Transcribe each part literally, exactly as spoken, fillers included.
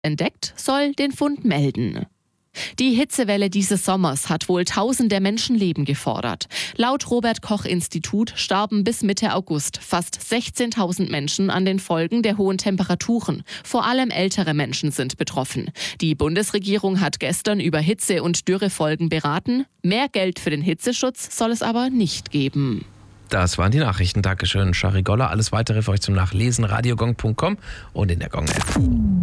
entdeckt, soll den Fund melden. Die Hitzewelle dieses Sommers hat wohl tausende Menschenleben gefordert. Laut Robert-Koch-Institut starben bis Mitte August fast sechzehntausend Menschen an den Folgen der hohen Temperaturen. Vor allem ältere Menschen sind betroffen. Die Bundesregierung hat gestern über Hitze- und Dürrefolgen beraten. Mehr Geld für den Hitzeschutz soll es aber nicht geben. Das waren die Nachrichten. Dankeschön, Shari Goller. Alles Weitere für euch zum Nachlesen, radiogong punkt com und in der Gong-App.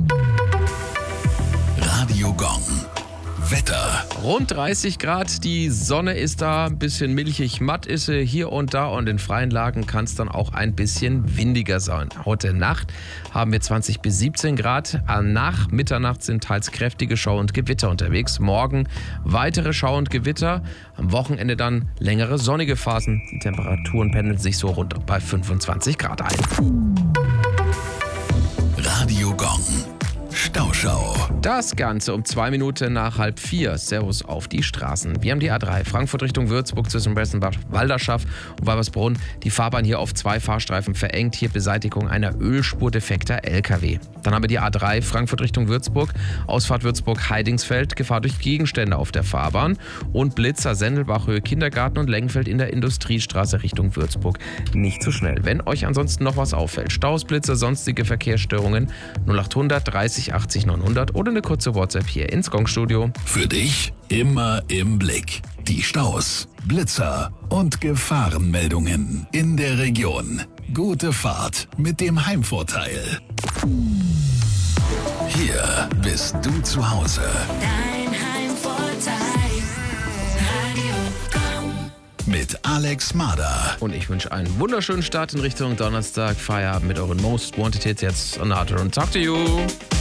Radio Gong. Wetter. Rund dreißig Grad, die Sonne ist da, ein bisschen milchig, matt ist sie hier und da und in freien Lagen kann es dann auch ein bisschen windiger sein. Heute Nacht haben wir zwanzig bis siebzehn Grad, nach Mitternacht sind teils kräftige Schau- und Gewitter unterwegs. Morgen weitere Schau- und Gewitter, am Wochenende dann längere sonnige Phasen. Die Temperaturen pendeln sich so rund bei fünfundzwanzig Grad ein. Radio Gong. Stauschau. Das Ganze um zwei Minuten nach halb vier. Servus auf die Straßen. Wir haben die A drei Frankfurt Richtung Würzburg zwischen Bressenbach, Walderschaff und Weibersbrunn. Die Fahrbahn hier auf zwei Fahrstreifen verengt. Hier Beseitigung einer Ölspur defekter L K W. Dann haben wir die A drei Frankfurt Richtung Würzburg. Ausfahrt Würzburg-Heidingsfeld. Gefahr durch Gegenstände auf der Fahrbahn. Und Blitzer Sendelbach Höhe Kindergarten und Lengenfeld in der Industriestraße Richtung Würzburg. Nicht zu schnell. Wenn euch ansonsten noch was auffällt. Staus, Blitzer, sonstige Verkehrsstörungen. null achthundert dreißig achtzig neunhundert oder eine kurze WhatsApp hier ins Gong-Studio. Für dich immer im Blick. Die Staus, Blitzer und Gefahrenmeldungen in der Region. Gute Fahrt mit dem Heimvorteil. Hier bist du zu Hause. Dein Heimvorteil. Radio Gong. Mit Alex Mader. Und ich wünsche einen wunderschönen Start in Richtung Donnerstag. Feierabend mit euren Most Wanted Hits jetzt. Another und Talk to you.